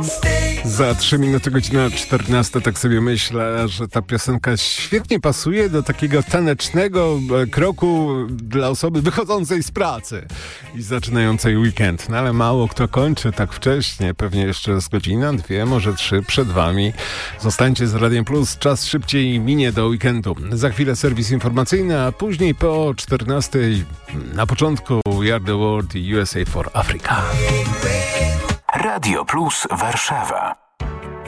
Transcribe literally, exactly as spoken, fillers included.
Za trzy minuty godzina czternasta, tak sobie myślę, że ta piosenka świetnie pasuje do takiego tanecznego kroku dla osoby wychodzącej z pracy i zaczynającej weekend. No ale mało kto kończy tak wcześnie, pewnie jeszcze z godzina, dwie, może trzy przed wami. Zostańcie z Radiem Plus, czas szybciej minie do weekendu. Za chwilę serwis informacyjny, a później po czternastej na początku We Are The World i U S A for Africa. Radio Plus Warszawa.